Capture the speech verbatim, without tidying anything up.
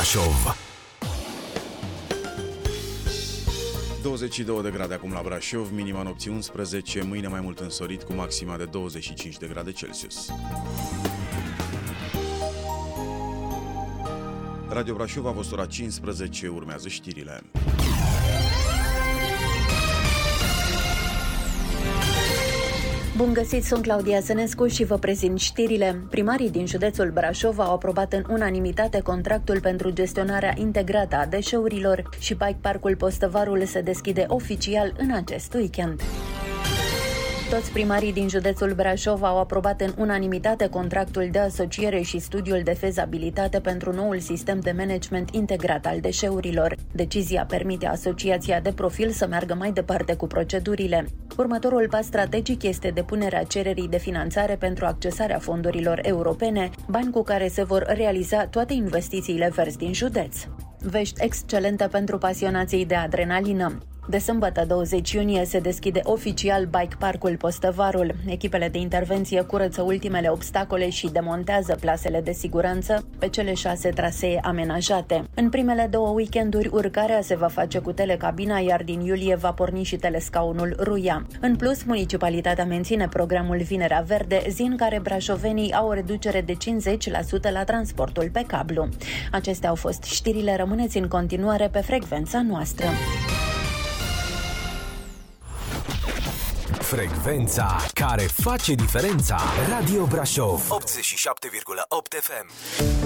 Brașov. douăzeci și două de grade acum la Brașov, minima nopții unsprezece, mâine mai mult însorit cu maxima de douăzeci și cinci de grade Celsius. Radio Brașov a fost ora cincisprezece, urmează știrile. Bun găsit, sunt Claudia Sănescu și vă prezint știrile. Primarii din județul Brașov au aprobat în unanimitate contractul pentru gestionarea integrată a deșeurilor și Bike Parcul Postăvarul se deschide oficial în acest weekend. Toți primarii din județul Brașov au aprobat în unanimitate contractul de asociere și studiul de fezabilitate pentru noul sistem de management integrat al deșeurilor. Decizia permite asociația de profil să meargă mai departe cu procedurile. Următorul pas strategic este depunerea cererii de finanțare pentru accesarea fondurilor europene, bani cu care se vor realiza toate investițiile verzi din județ. Vești excelente pentru pasionații de adrenalină. De sâmbătă douăzeci iunie se deschide oficial Bike Parcul Postăvarul. Echipele de intervenție curăță ultimele obstacole și demontează plasele de siguranță pe cele șase trasee amenajate. În primele două weekenduri urcarea se va face cu telecabina, iar din iulie va porni și telescaunul Ruia. În plus, municipalitatea menține programul Vinerea Verde, zi în care brașovenii au o reducere de cincizeci la sută la transportul pe cablu. Acestea au fost știrile, rămâneți în continuare pe frecvența noastră. Frecvența care face diferența. Radio Brașov optzeci și șapte virgulă opt F M.